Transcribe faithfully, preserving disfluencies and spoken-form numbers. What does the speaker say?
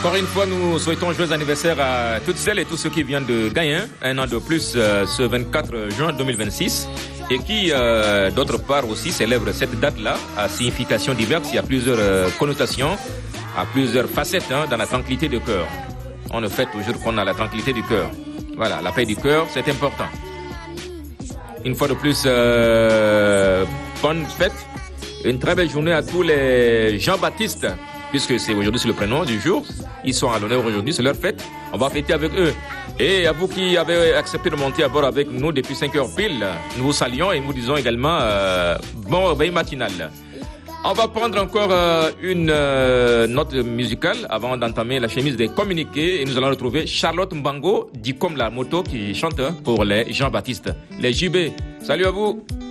Encore une fois, nous souhaitons joyeux anniversaire à toutes celles et tous ceux qui viennent de gagner un an de plus euh, ce vingt-quatre juin deux mille vingt-six et qui, euh, d'autre part aussi, célèbrent cette date-là à signification diverse. Il y a plusieurs euh, connotations, à plusieurs facettes hein, dans la tranquillité du cœur. On ne fête toujours qu'on a la tranquillité du cœur. Voilà, la paix du cœur, c'est important. Une fois de plus, euh, bonne fête. Une très belle journée à tous les Jean-Baptiste, puisque c'est aujourd'hui c'est le prénom du jour. Ils sont à l'honneur aujourd'hui, c'est leur fête. On va fêter avec eux. Et à vous qui avez accepté de monter à bord avec nous depuis cinq heures pile, nous vous saluons et nous disons également euh, bon réveil matinal. On va prendre encore euh, une euh, note musicale avant d'entamer la chemise des communiqués et nous allons retrouver Charlotte Mbango, dit comme la moto qui chante pour les Jean-Baptiste. Les J B, salut à vous.